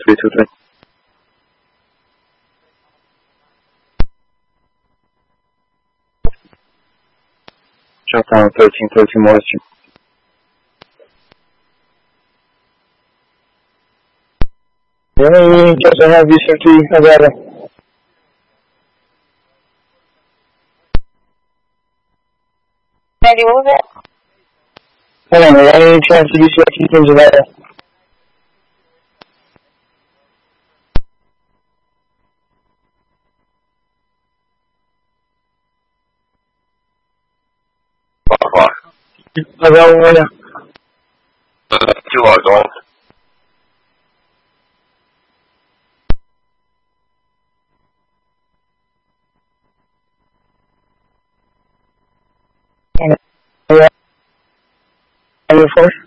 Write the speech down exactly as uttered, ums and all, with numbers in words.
three two three. Jump on thirteen thirteen moisture. Any just have V safety agora. Ready, move it. Hold on, any chance to V safety things agora? Agora olha. Two are going. Are you first?